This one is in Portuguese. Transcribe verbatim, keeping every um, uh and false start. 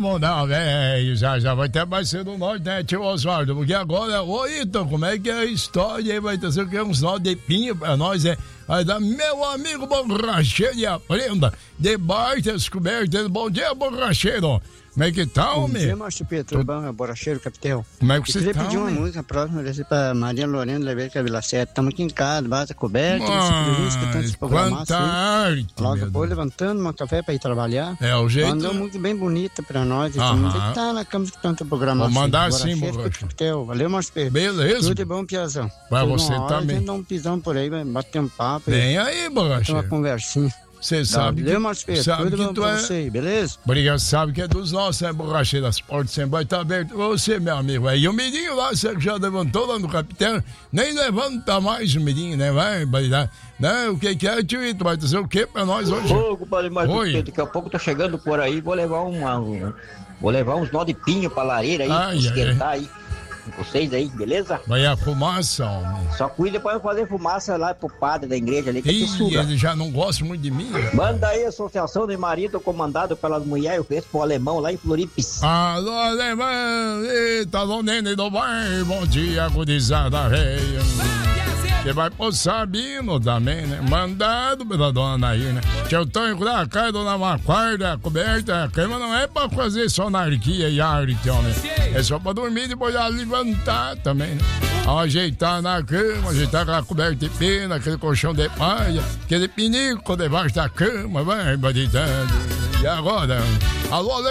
Vamos dar, velho. Já, já vai ter mais cedo nós, né, tio Oswaldo? Porque agora, oi, então, como é que é a história aí? Vai ter o que? Uns nó de pinho pra nós, é? Aí dá, meu amigo borracheiro e aprenda. Debaixo das cobertas. Bom dia, borracheiro. Como é que tá, homem? Bom dia, Márcio Pedro. Tudo bom, borracheiro, capitão? Como é que eu você queria tá, pedir uma homem? música próxima desse pra Maria Lorena Leveira Vila Sete. Estamos aqui em casa, base coberta, Mas, escutando programa quanta assim. arte, Logo meu depois, Deus. levantando um café pra ir trabalhar. É o jeito. Mandou uma música bem bonita pra nós. Aham. Estamos tá na cama escutando teu programa. Vou mandar assim. sim, Borracheiro, borracha. capitão. Valeu, Márcio Pedro. Beleza. Tudo de bom, Piazão. Pra Toda você uma hora também. A gente dá um pisão por aí, vai bater um papo. e Vem aí, ter uma borracheiro. conversinha. Você sabe Valeu, que, Márcio Pedro. sabe Tudo que bom tu pra é... você, beleza? Obrigado, sabe que é dos nossos, né, borracheiro? As portas sempre vai estar abertas pra você, meu amigo. Aí o Mirinho lá, você que já levantou lá no capitão, nem levanta mais o Mirinho, né? Vai, vai dar. Né? O que que é, tio? Tu vai dizer o que pra nós hoje? Ô, compadre Márcio Oi. Pedro, daqui a pouco eu tô chegando por aí, vou levar uma, um, vou levar uns nó de pinho pra lareira aí, Ai, pra esquentar aí. Com vocês aí, beleza? Vai a fumaça, homem. Só cuida pra eu fazer fumaça lá pro padre da igreja ali, que é Ih, suga. ele já não gosta muito de mim, né? Manda aí a associação de marido comandado pelas mulheres, eu conheço pro alemão lá em Floripes. Alô, alemão, eita, alô, nene do bar, bom dia, gurizada velha. Que vai pro Sabino também, né? Mandado pela dona aí, né? Que eu tô com a cara, dona Maquarda, coberta, a cama não é pra fazer só anarquia e arte, homem. É só pra dormir e depois já levantar também, né? Ajeitar na cama, ajeitar aquela coberta de pena, aquele colchão de palha, aquele pinico debaixo da cama, vai, badidando. E agora? Alô,